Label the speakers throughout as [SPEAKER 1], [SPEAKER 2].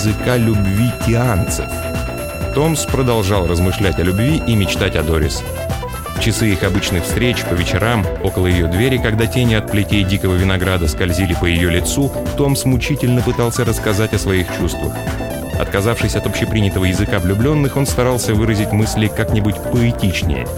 [SPEAKER 1] языка любви тианцев. Томс продолжал размышлять о любви и мечтать о Дорис. В часы их обычных встреч по вечерам, около ее двери, когда тени от плетей дикого винограда скользили по ее лицу, Томс мучительно пытался рассказать о своих чувствах. Отказавшись от общепринятого языка влюбленных, он старался выразить мысли как-нибудь поэтичнее.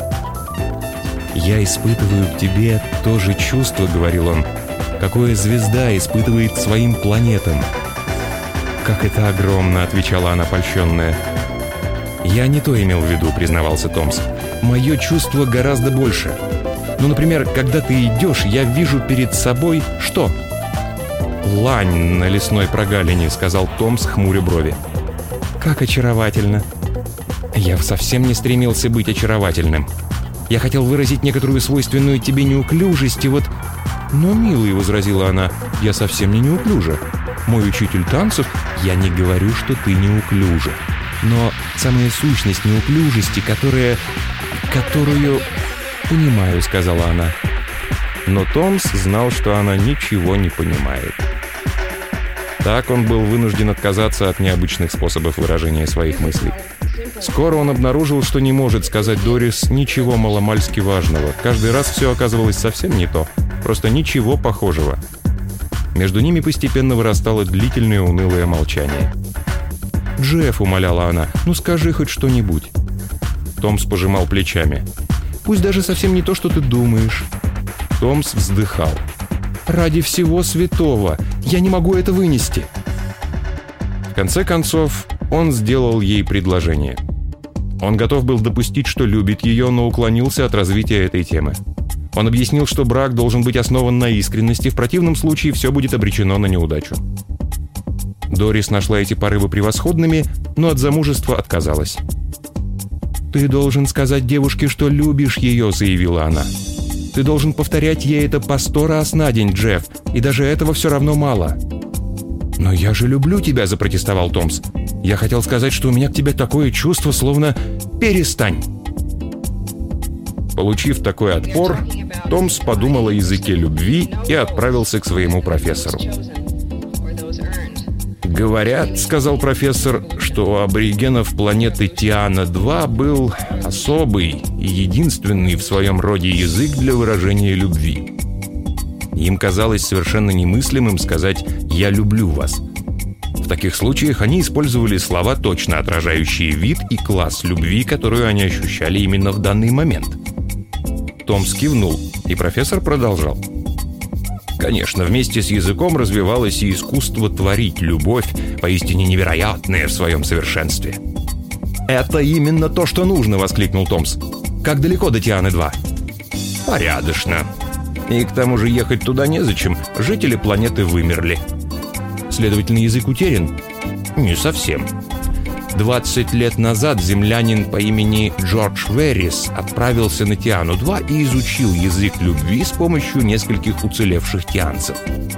[SPEAKER 1] «Я испытываю к тебе то же чувство, — говорил он, — какое звезда испытывает своим планетам». «Как это огромно!» — отвечала она, польщенная. «Я не то имел в виду, — признавался Томс. Мое чувство гораздо больше. Ну, например, когда ты идешь, я вижу перед собой что?» «Лань на лесной прогалине», — сказал Томс, хмуря брови. «Как очаровательно!» «Я совсем не стремился быть очаровательным. Я хотел выразить некоторую свойственную тебе неуклюжесть, и вот...» «Но, милый, — возразила она, — я совсем не неуклюжа. Мой учитель танцев...» «Я не говорю, что ты неуклюжа. Но самая сущность неуклюжести, которую... «Понимаю», — сказала она. Но Томс знал, что она ничего не понимает. Так он был вынужден отказаться от необычных способов выражения своих мыслей. Скоро он обнаружил, что не может сказать Дорис ничего маломальски важного. Каждый раз все оказывалось совсем не то. Просто ничего похожего. Между ними постепенно вырастало длительное унылое молчание. «Джефф», — умоляла она, — «ну скажи хоть что-нибудь». Томс пожимал плечами. «Пусть даже совсем не то, что ты думаешь». Томс вздыхал. «Ради всего святого! Я не могу это вынести!» В конце концов, он сделал ей предложение. Он готов был допустить, что любит ее, но уклонился от развития этой темы. Он объяснил, что брак должен быть основан на искренности, в противном случае все будет обречено на неудачу. Дорис нашла эти порывы превосходными, но от замужества отказалась. «Ты должен сказать девушке, что любишь ее», — заявила она. «Ты должен повторять ей это по 100 раз на день, Джефф, и даже этого все равно мало». «Но я же люблю тебя», — запротестовал Томс. «Я хотел сказать, что у меня к тебе такое чувство, словно... Перестань!» Получив такой отпор, Томс подумал о языке любви и отправился к своему профессору. «Говорят, — сказал профессор, — что у аборигенов планеты Тиана-2 был особый и единственный в своем роде язык для выражения любви. Им казалось совершенно немыслимым сказать «я люблю вас». В таких случаях они использовали слова, точно отражающие вид и класс любви, которую они ощущали именно в данный момент. Томс кивнул, и профессор продолжал. Конечно, вместе с языком развивалось и искусство творить любовь, поистине невероятное в своем совершенстве. «Это именно то, что нужно!» — воскликнул Томс. «Как далеко до Тианы-2?» «Порядочно. И к тому же ехать туда незачем. Жители планеты вымерли». «Следовательно, язык утерян?» «Не совсем. 20 лет назад землянин по имени Джордж Веррис отправился на Тиану-2 и изучил язык любви с помощью нескольких уцелевших тианцев».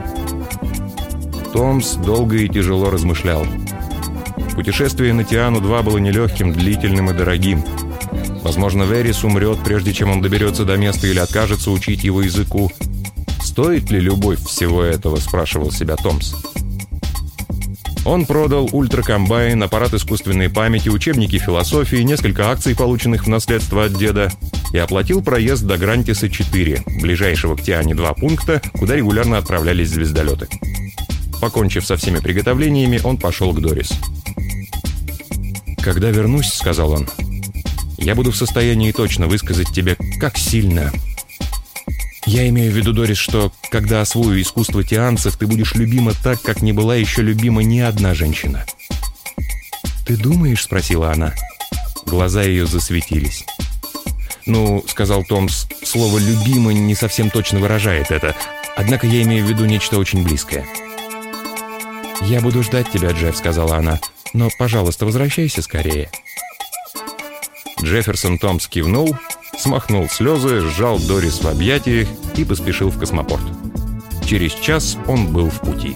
[SPEAKER 1] Томс долго и тяжело размышлял. Путешествие на Тиану-2 было нелегким, длительным и дорогим. Возможно, Веррис умрет, прежде чем он доберется до места или откажется учить его языку. «Стоит ли любовь всего этого?» — спрашивал себя Томс. Он продал ультракомбайн, аппарат искусственной памяти, учебники философии, несколько акций, полученных в наследство от деда, и оплатил проезд до Грантиса-4, ближайшего к Тиане-2 пункта, куда регулярно отправлялись звездолеты. Покончив со всеми приготовлениями, он пошел к Дорис. «Когда вернусь, — сказал он, — я буду в состоянии точно высказать тебе, как сильно... Я имею в виду, Дорис, что, когда освою искусство тианцев, ты будешь любима так, как не была еще любима ни одна женщина». «Ты думаешь?» — спросила она. Глаза ее засветились. «Ну, — сказал Томс, — слово «любима» не совсем точно выражает это. Однако я имею в виду нечто очень близкое». «Я буду ждать тебя, Джефф», — сказала она. «Но, пожалуйста, возвращайся скорее». Джефферсон Томс кивнул, смахнул слезы, сжал Дорис в объятиях и поспешил в космопорт. Через час он был в пути.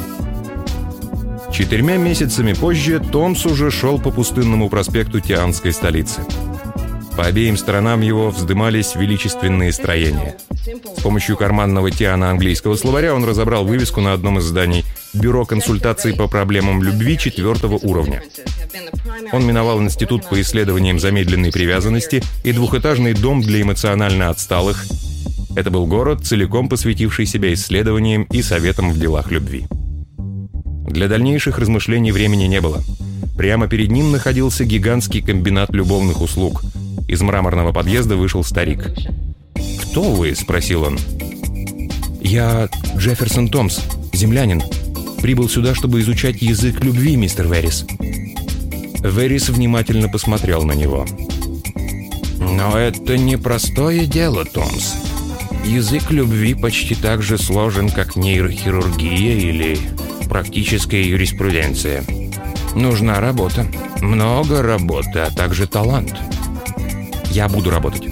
[SPEAKER 1] 4 месяцами позже Томс уже шел по пустынному проспекту Тианской столицы. По обеим сторонам его вздымались величественные строения. С помощью карманного тиано-английского словаря он разобрал вывеску на одном из зданий. Бюро консультаций по проблемам любви 4-го уровня. Он миновал Институт по исследованиям замедленной привязанности и двухэтажный дом для эмоционально отсталых. Это был город, целиком посвятивший себя исследованиям и советам в делах любви. Для дальнейших размышлений времени не было. Прямо перед ним находился гигантский комбинат любовных услуг. Из мраморного подъезда вышел старик. «Кто вы?» — спросил он. «Я Джефферсон Томс, землянин. Прибыл сюда, чтобы изучать язык любви, мистер Верис». Верис внимательно посмотрел на него. «Но это непростое дело, Томс. Язык любви почти так же сложен, как нейрохирургия или практическая юриспруденция. Нужна работа, много работы, а также талант. Я буду работать».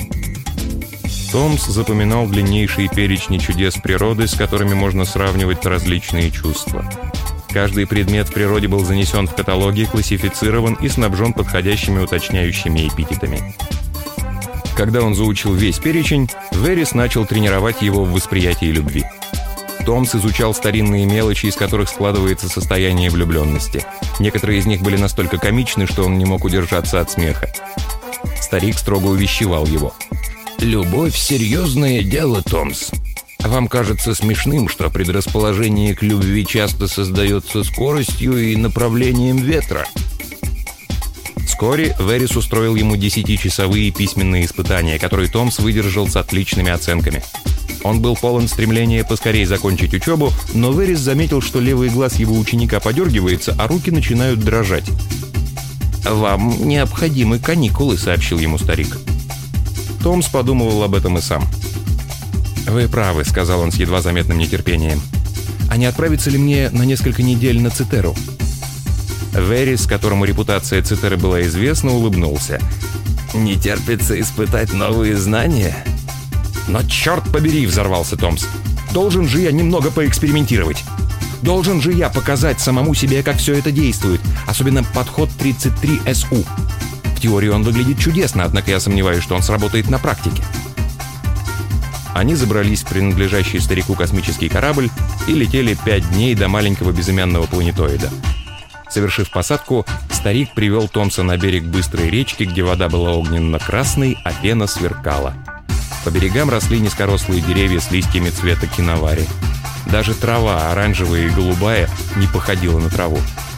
[SPEAKER 1] Томс запоминал длиннейшие перечни чудес природы, с которыми можно сравнивать различные чувства. Каждый предмет в природе был занесен в каталоги, классифицирован и снабжен подходящими уточняющими эпитетами. Когда он заучил весь перечень, Верис начал тренировать его в восприятии любви. Томс изучал старинные мелочи, из которых складывается состояние влюбленности. Некоторые из них были настолько комичны, что он не мог удержаться от смеха. Старик строго увещевал его. «Любовь — серьезное дело, Томс. Вам кажется смешным, что предрасположение к любви часто создается скоростью и направлением ветра». Вскоре Верис устроил ему 10-часовые письменные испытания, которые Томс выдержал с отличными оценками. Он был полон стремления поскорее закончить учебу, но Верис заметил, что левый глаз его ученика подергивается, а руки начинают дрожать. «Вам необходимы каникулы», — сообщил ему старик. Томс подумывал об этом и сам. «Вы правы», — сказал он с едва заметным нетерпением. «А не отправиться ли мне на несколько недель на Цитеру?» Верис, которому репутация Цитеры была известна, улыбнулся. «Не терпится испытать новые знания?» «Но черт побери!» — взорвался Томс. «Должен же я немного поэкспериментировать. Должен же я показать самому себе, как все это действует. Особенно подход 33СУ. В теории он выглядит чудесно, однако я сомневаюсь, что он сработает на практике». Они забрались в принадлежащий старику космический корабль и летели 5 дней до маленького безымянного планетоида. Совершив посадку, старик привел Томса на берег быстрой речки, где вода была огненно-красной, а пена сверкала. По берегам росли низкорослые деревья с листьями цвета киновари. Даже трава, оранжевая и голубая, не походила на траву.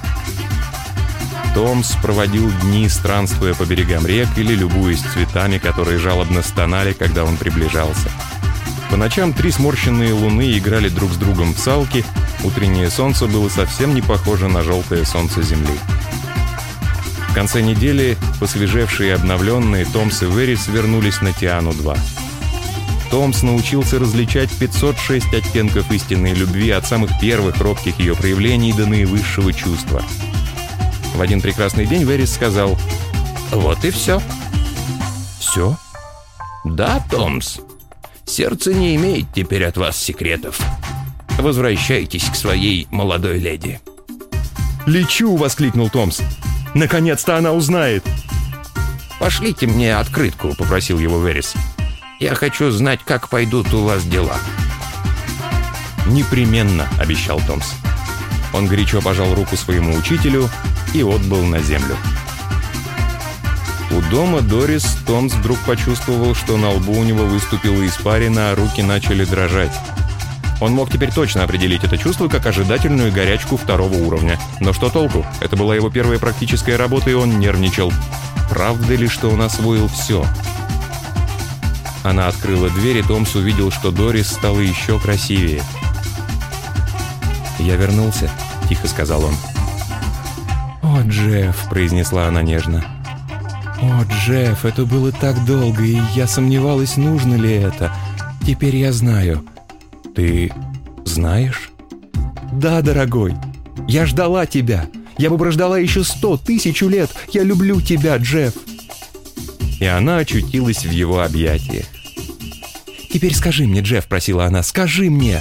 [SPEAKER 1] Томс проводил дни, странствуя по берегам рек или любуясь цветами, которые жалобно стонали, когда он приближался. По ночам 3 сморщенные луны играли друг с другом в салки, утреннее солнце было совсем не похоже на желтое солнце Земли. В конце недели, посвежевшие и обновленные, Томс и Верис вернулись на Тиану-2. Томс научился различать 506 оттенков истинной любви от самых первых робких ее проявлений до наивысшего чувства. В один прекрасный день Верис сказал: «Вот и все». «Все?» «Да, Томс. Сердце не имеет теперь от вас секретов. Возвращайтесь к своей молодой леди». «Лечу!» — воскликнул Томс. «Наконец-то она узнает!» «Пошлите мне открытку», — попросил его Верис. «Я хочу знать, как пойдут у вас дела». «Непременно», — обещал Томс. Он горячо пожал руку своему учителю и отбыл на землю. У дома Дорис Томс вдруг почувствовал, что на лбу у него выступила испарина, а руки начали дрожать. Он мог теперь точно определить это чувство как ожидательную горячку 2-го уровня. Но что толку? Это была его первая практическая работа, и он нервничал. Правда ли, что он освоил все? Она открыла дверь, и Томс увидел, что Дорис стала еще красивее. «Я вернулся», — тихо сказал он. «О, Джефф», — произнесла она нежно. «О, Джефф, это было так долго, и я сомневалась, нужно ли это. Теперь я знаю». «Ты знаешь?» «Да, дорогой. Я ждала тебя. Я бы прождала еще 100 000 лет. Я люблю тебя, Джефф». И она очутилась в его объятиях. «Теперь скажи мне, Джефф», — просила она, — «скажи мне».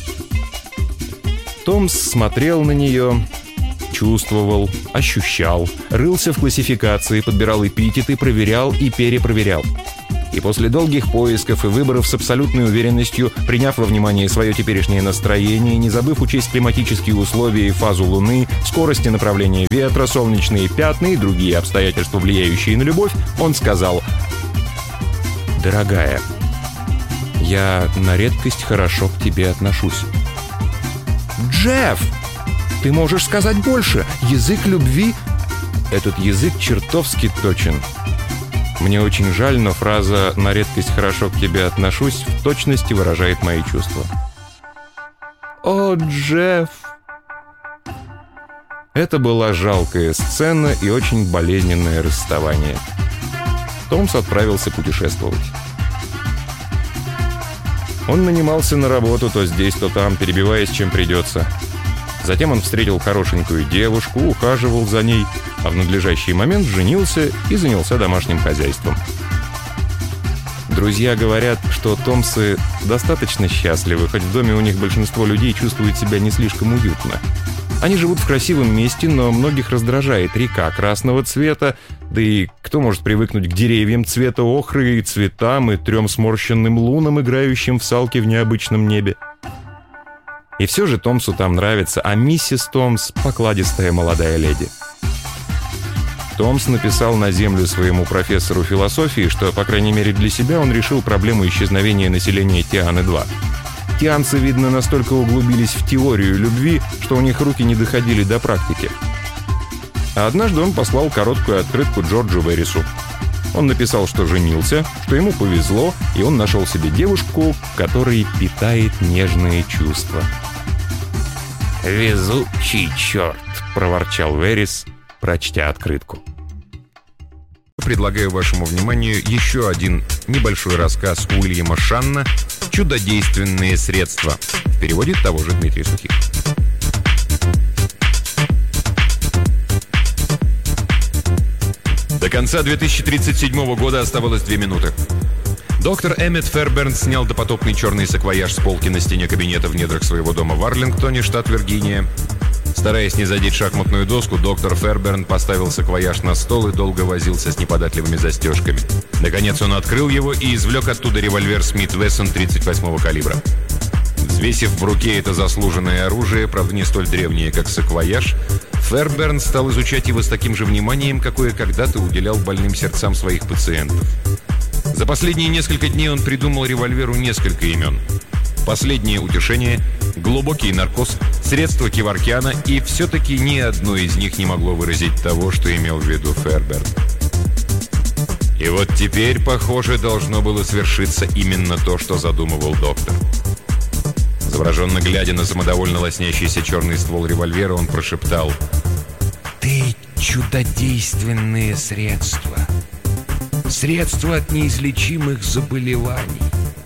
[SPEAKER 1] Томс смотрел на нее, чувствовал, ощущал, рылся в классификации, подбирал эпитеты, проверял и перепроверял. И после долгих поисков и выборов с абсолютной уверенностью, приняв во внимание свое теперешнее настроение, не забыв учесть климатические условия и фазу Луны, скорости направления ветра, солнечные пятна и другие обстоятельства, влияющие на любовь, он сказал: «Дорогая, я на редкость хорошо к тебе отношусь». «Джефф, ты можешь сказать больше. Язык любви...» «Этот язык чертовски точен. Мне очень жаль, но фраза «на редкость хорошо к тебе отношусь» в точности выражает мои чувства». «О, Джефф!» Это была жалкая сцена и очень болезненное расставание. Томс отправился путешествовать. Он нанимался на работу то здесь, то там, перебиваясь чем придется. Затем он встретил хорошенькую девушку, ухаживал за ней, а в надлежащий момент женился и занялся домашним хозяйством. Друзья говорят, что Томсы достаточно счастливы, хоть в доме у них большинство людей чувствуют себя не слишком уютно. Они живут в красивом месте, но многих раздражает река красного цвета, да и кто может привыкнуть к деревьям цвета охры и цветам, и 3 сморщенным лунам, играющим в салки в необычном небе. И все же Томсу там нравится, а миссис Томс — покладистая молодая леди. Томс написал на землю своему профессору философии, что, по крайней мере для себя, он решил проблему исчезновения населения Тианы-2. Тианцы, видно, настолько углубились в теорию любви, что у них руки не доходили до практики. А однажды он послал короткую открытку Джорджу Верису. Он написал, что женился, что ему повезло, и он нашел себе девушку, которой питает нежные чувства. «Везучий черт!» — проворчал Верис, прочтя открытку.
[SPEAKER 2] Предлагаю вашему вниманию еще один небольшой рассказ Уильяма Шанна «Чудодейственные средства». Переводит того же Дмитрий Сухих. До конца 2037 года оставалось 2 минуты. Доктор Эммет Ферберн снял допотопный черный саквояж с полки на стене кабинета в недрах своего дома в Арлингтоне, штат Виргиния. Стараясь не задеть шахматную доску, доктор Ферберн поставил саквояж на стол и долго возился с неподатливыми застежками. Наконец он открыл его и извлек оттуда револьвер Смит Вессон 38-го калибра. Взвесив в руке это заслуженное оружие, правда не столь древнее, как саквояж, Ферберн стал изучать его с таким же вниманием, какое когда-то уделял больным сердцам своих пациентов. За последние несколько дней он придумал револьверу несколько имен. Последнее утешение, глубокий наркоз, средство Кеваркиана, и все-таки ни одно из них не могло выразить того, что имел в виду Ферберн. И вот теперь, похоже, должно было свершиться именно то, что задумывал доктор. Завороженно глядя на самодовольно лоснящийся черный ствол револьвера, он прошептал: «Ты чудодейственные средства. Средства от неизлечимых заболеваний».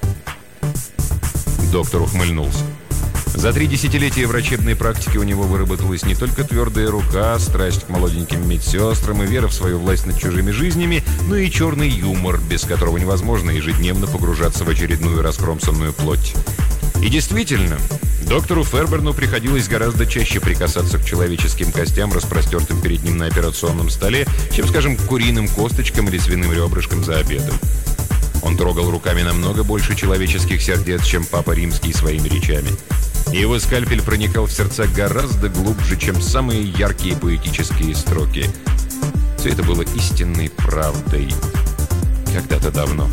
[SPEAKER 2] Доктор ухмыльнулся. За 3 десятилетия врачебной практики у него выработалась не только твердая рука, страсть к молоденьким медсестрам и вера в свою власть над чужими жизнями, но и черный юмор, без которого невозможно ежедневно погружаться в очередную раскромсанную плоть. И действительно, доктору Ферберну приходилось гораздо чаще прикасаться к человеческим костям, распростертым перед ним на операционном столе, чем, скажем, к куриным косточкам или свиным ребрышкам за обедом. Он трогал руками намного больше человеческих сердец, чем Папа Римский своими речами. И его скальпель проникал в сердца гораздо глубже, чем самые яркие поэтические строки. Все это было истинной правдой. Когда-то давно.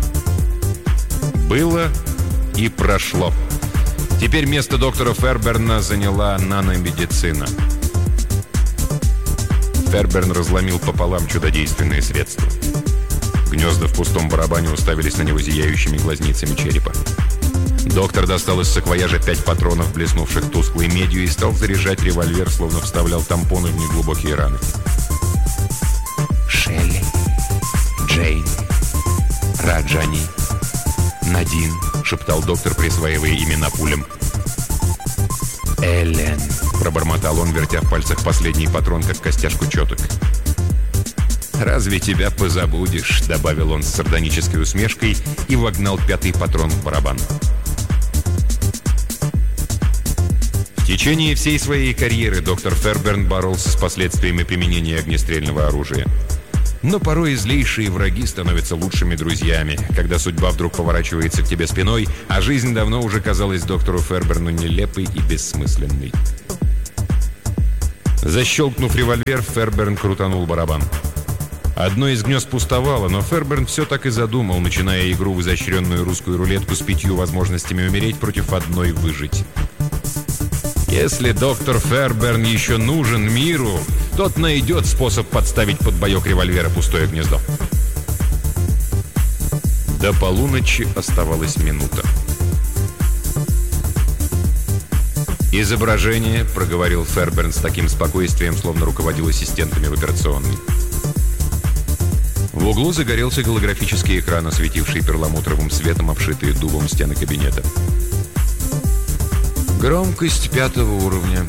[SPEAKER 2] Было и прошло. Теперь место доктора Ферберна заняла наномедицина. Ферберн разломил пополам чудодейственные средства. Гнезда в пустом барабане уставились на него зияющими глазницами черепа. Доктор достал из саквояжа 5 патронов, блеснувших тусклой медью, и стал заряжать револьвер, словно вставлял тампоны в неглубокие раны. «Шелли, Джейн, Раджани, Надин», — шептал доктор, присваивая имена пулям. «Эллен», — пробормотал он, вертя в пальцах последний патрон, как костяшку четок. «Разве тебя позабудешь?» — добавил он с сардонической усмешкой и вогнал 5-й патрон в барабан. В течение всей своей карьеры доктор Ферберн боролся с последствиями применения огнестрельного оружия. Но порой злейшие враги становятся лучшими друзьями, когда судьба вдруг поворачивается к тебе спиной, а жизнь давно уже казалась доктору Ферберну нелепой и бессмысленной. Защелкнув револьвер, Ферберн крутанул барабан. Одно из гнезд пустовало, но Ферберн все так и задумал, начиная игру в изощренную русскую рулетку с 5 возможностями умереть против одной выжить. Если доктор Ферберн еще нужен миру, тот найдет способ подставить под боек револьвера пустое гнездо. До полуночи оставалась минута. «Изображение», — проговорил Ферберн с таким спокойствием, словно руководил ассистентами в операционной. В углу загорелся голографический экран, осветивший перламутровым светом обшитые дубом стены кабинета. Громкость 5-го уровня.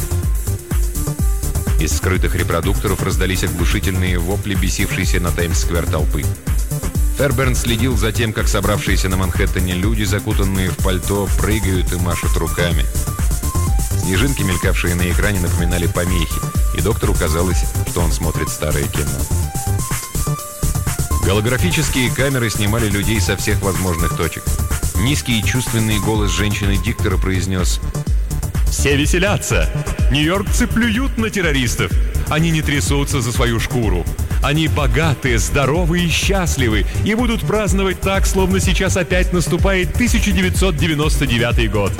[SPEAKER 2] Из скрытых репродукторов раздались оглушительные вопли, бесившиеся на Таймс-сквер толпы. Ферберн следил за тем, как собравшиеся на Манхэттене люди, закутанные в пальто, прыгают и машут руками. Снежинки, мелькавшие на экране, напоминали помехи, и доктору казалось, что он смотрит старое кино. Голографические камеры снимали людей со всех возможных точек. Низкий и чувственный голос женщины-диктора произнес:
[SPEAKER 3] «Все веселятся! Нью-йоркцы плюют на террористов! Они не трясутся за свою шкуру! Они богатые, здоровые и счастливы и будут праздновать так, словно сейчас опять наступает 1999 год!»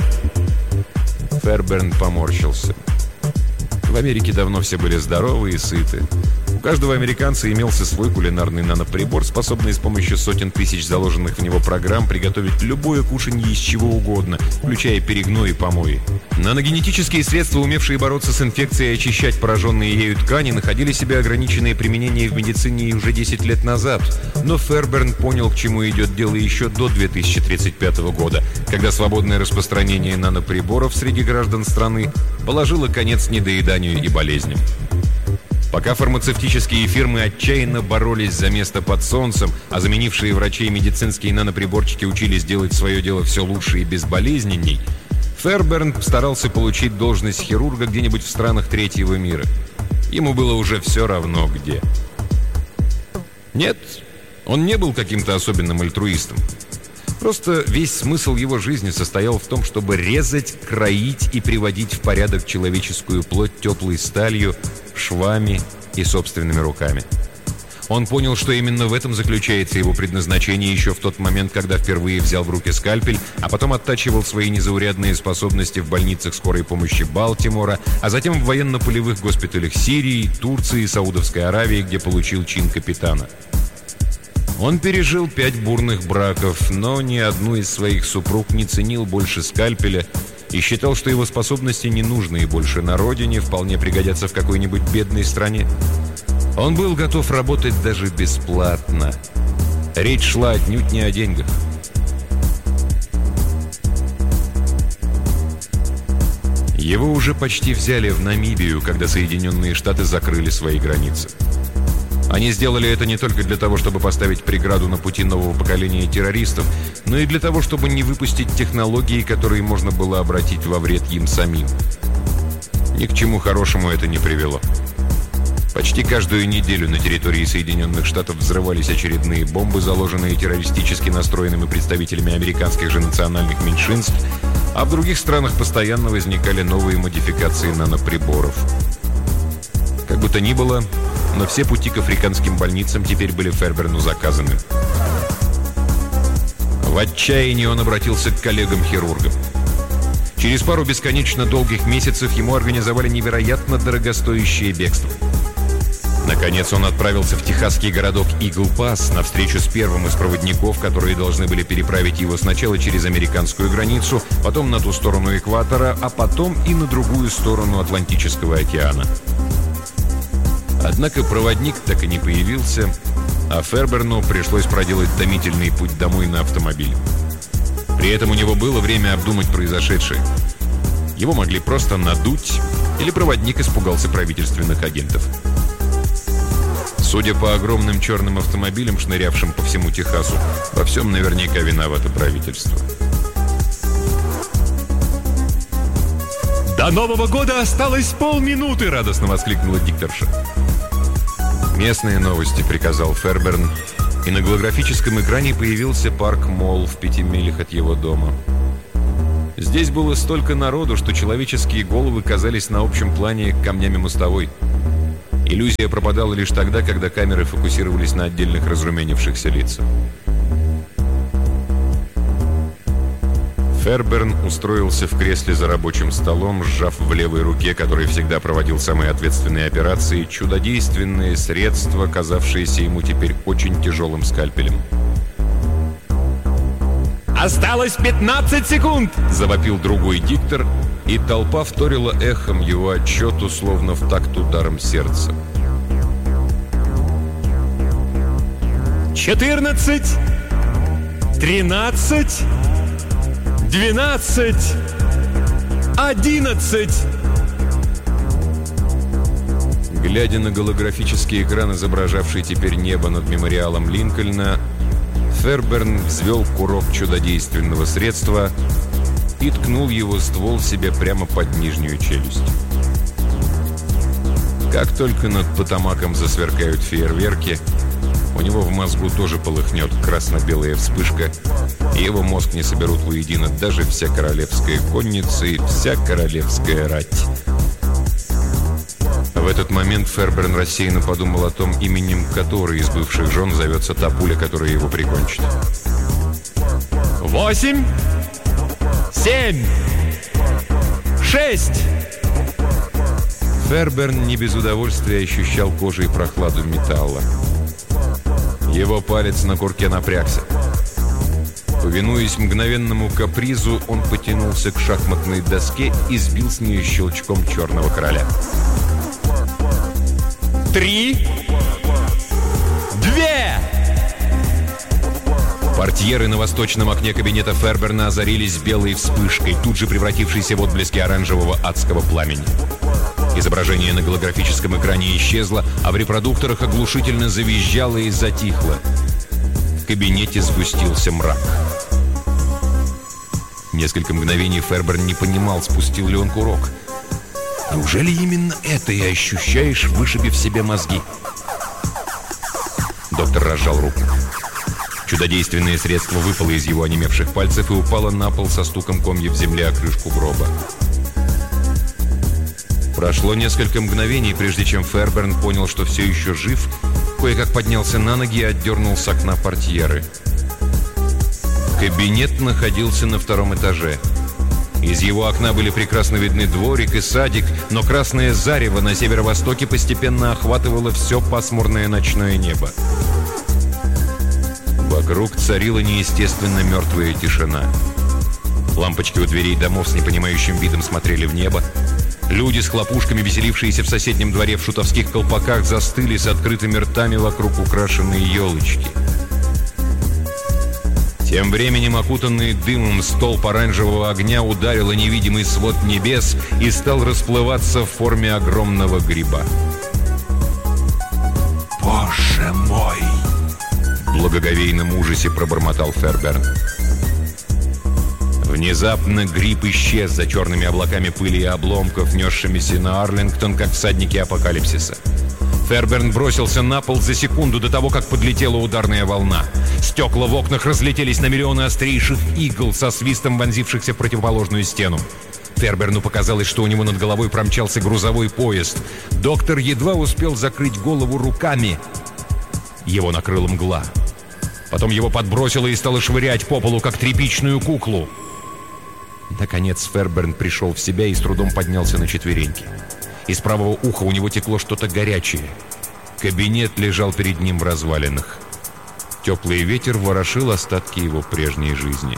[SPEAKER 2] Ферберн поморщился. В Америке давно все были здоровы и сыты. У каждого американца имелся свой кулинарный наноприбор, способный с помощью сотен тысяч заложенных в него программ приготовить любое кушанье из чего угодно, включая перегной и помои. Наногенетические средства, умевшие бороться с инфекцией и очищать пораженные ею ткани, находили себе ограниченное применение в медицине уже 10 лет назад. Но Ферберн понял, к чему идет дело еще до 2035 года, когда свободное распространение наноприборов среди граждан страны положило конец недоеданию и болезням. Пока фармацевтические фирмы отчаянно боролись за место под солнцем, а заменившие врачей медицинские наноприборчики учились делать свое дело все лучше и безболезненней, Ферберн старался получить должность хирурга где-нибудь в странах третьего мира. Ему было уже все равно где. Нет, он не был каким-то особенным альтруистом. Просто весь смысл его жизни состоял в том, чтобы резать, кроить и приводить в порядок человеческую плоть теплой сталью, швами и собственными руками. Он понял, что именно в этом заключается его предназначение еще в тот момент, когда впервые взял в руки скальпель, а потом оттачивал свои незаурядные способности в больницах скорой помощи Балтимора, а затем в военно-полевых госпиталях Сирии, Турции и Саудовской Аравии, где получил чин капитана. Он пережил 5 бурных браков, но ни одну из своих супруг не ценил больше скальпеля и считал, что его способности не нужны и больше на родине, вполне пригодятся в какой-нибудь бедной стране. Он был готов работать даже бесплатно. Речь шла отнюдь не о деньгах. Его уже почти взяли в Намибию, когда Соединенные Штаты закрыли свои границы. Они сделали это не только для того, чтобы поставить преграду на пути нового поколения террористов, но и для того, чтобы не выпустить технологии, которые можно было обратить во вред им самим. Ни к чему хорошему это не привело. Почти каждую неделю на территории Соединенных Штатов взрывались очередные бомбы, заложенные террористически настроенными представителями американских же национальных меньшинств, а в других странах постоянно возникали новые модификации наноприборов. Как бы то ни было, но все пути к африканским больницам теперь были Ферберну заказаны. В отчаянии он обратился к коллегам-хирургам. Через пару бесконечно долгих месяцев ему организовали невероятно дорогостоящее бегство. Наконец он отправился в техасский городок Игл-Пасс на встречу с первым из проводников, которые должны были переправить его сначала через американскую границу, потом на ту сторону экватора, а потом и на другую сторону Атлантического океана. Однако проводник так и не появился, а Ферберну пришлось проделать томительный путь домой на автомобиле. При этом у него было время обдумать произошедшее. Его могли просто надуть, или проводник испугался правительственных агентов. Судя по огромным черным автомобилям, шнырявшим по всему Техасу, во всем наверняка виновато правительство.
[SPEAKER 3] «До Нового года осталось полминуты!» — радостно воскликнула дикторша.
[SPEAKER 2] «Местные новости», — приказал Ферберн, и на голографическом экране появился парк Молл в 5 милях от его дома. Здесь было столько народу, что человеческие головы казались на общем плане камнями мостовой. Иллюзия пропадала лишь тогда, когда камеры фокусировались на отдельных разрумянившихся лицах. Ферберн устроился в кресле за рабочим столом, сжав в левой руке, который всегда проводил самые ответственные операции, чудодейственные средства, казавшиеся ему теперь очень тяжелым скальпелем.
[SPEAKER 3] «Осталось 15 секунд!»
[SPEAKER 2] — завопил другой диктор, и толпа вторила эхом его отчету, словно в такт ударом сердца.
[SPEAKER 3] 14, 13, 12, 11.
[SPEAKER 2] Глядя на голографический экран, изображавший теперь небо над мемориалом Линкольна, Ферберн взвел курок чудодейственного средства и ткнул его ствол себе прямо под нижнюю челюсть. Как только над Потомаком засверкают фейерверки, у него в мозгу тоже полыхнет красно-белая вспышка, и его мозг не соберут воедино даже вся королевская конница и вся королевская рать. В этот момент Ферберн рассеянно подумал о том, именем которой из бывших жен зовется та пуля, которая его прикончит.
[SPEAKER 3] 8, 7, 6.
[SPEAKER 2] Ферберн не без удовольствия ощущал кожей прохладу металла. Его палец на курке напрягся. Повинуясь мгновенному капризу, он потянулся к шахматной доске и сбил с нее щелчком черного короля.
[SPEAKER 3] 3, 2.
[SPEAKER 2] Портьеры на восточном окне кабинета Ферберна озарились белой вспышкой, тут же превратившейся в отблески оранжевого адского пламени. Изображение на голографическом экране исчезло, а в репродукторах оглушительно завизжало и затихло. В кабинете сгустился мрак. Несколько мгновений Ферберн не понимал, спустил ли он курок. Неужели именно это и ощущаешь, вышибив себе мозги? Доктор разжал руку. Чудодейственное средство выпало из его онемевших пальцев и упало на пол со стуком комьев земли о крышку гроба. Прошло несколько мгновений, прежде чем Ферберн понял, что все еще жив, кое-как поднялся на ноги и отдернул с окна портьеры. Кабинет находился на 2-м этаже. Из его окна были прекрасно видны дворик и садик, но красное зарево на северо-востоке постепенно охватывало все пасмурное ночное небо. Вокруг царила неестественно мертвая тишина. Лампочки у дверей домов с непонимающим видом смотрели в небо. Люди с хлопушками, веселившиеся в соседнем дворе в шутовских колпаках, застыли с открытыми ртами вокруг украшенной елочки. Тем временем, окутанный дымом столб оранжевого огня ударил о невидимый свод небес и стал расплываться в форме огромного гриба.
[SPEAKER 3] «Боже мой!»
[SPEAKER 2] В благоговейном ужасе пробормотал Ферберн. Внезапно гриб исчез за черными облаками пыли и обломков, несшимися на Арлингтон, как всадники апокалипсиса. Ферберн бросился на пол за секунду до того, как подлетела ударная волна. Стекла в окнах разлетелись на миллионы острейших игл со свистом вонзившихся в противоположную стену. Ферберну показалось, что у него над головой промчался грузовой поезд. Доктор едва успел закрыть голову руками. Его накрыла мгла. Потом его подбросило и стало швырять по полу, как тряпичную куклу. Наконец Ферберн пришел в себя и с трудом поднялся на четвереньки. Из правого уха у него текло что-то горячее. Кабинет лежал перед ним в развалинах. Теплый ветер ворошил остатки его прежней жизни.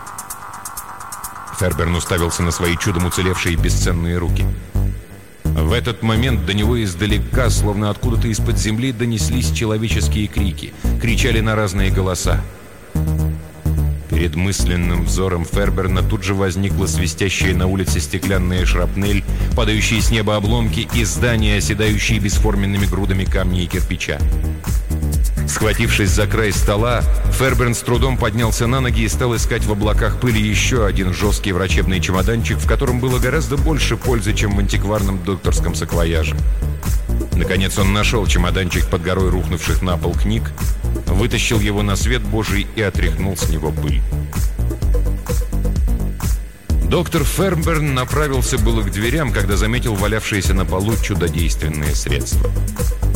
[SPEAKER 2] Ферберн уставился на свои чудом уцелевшие бесценные руки. В этот момент до него издалека, словно откуда-то из-под земли, донеслись человеческие крики. Кричали на разные голоса. Перед мысленным взором Ферберна тут же возникла свистящая на улице стеклянная шрапнель, падающие с неба обломки и здания, оседающие бесформенными грудами камня и кирпича. Схватившись за край стола, Ферберн с трудом поднялся на ноги и стал искать в облаках пыли еще один жесткий врачебный чемоданчик, в котором было гораздо больше пользы, чем в антикварном докторском саквояже. Наконец он нашел чемоданчик под горой рухнувших на пол книг, вытащил его на свет Божий и отряхнул с него пыль. Доктор Ферберн направился было к дверям, когда заметил валявшиеся на полу чудодейственные средства.